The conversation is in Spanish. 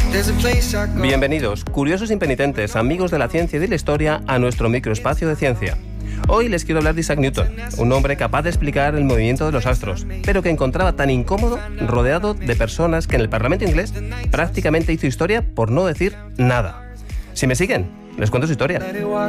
Bienvenidos, curiosos impenitentes, amigos de la ciencia y de la historia, a nuestro microespacio de ciencia. Hoy les quiero hablar de Isaac Newton, un hombre capaz de explicar el movimiento de los astros, pero que encontraba tan incómodo rodeado de personas que en el Parlamento inglés prácticamente hizo historia por no decir nada. Si me siguen, les cuento su historia.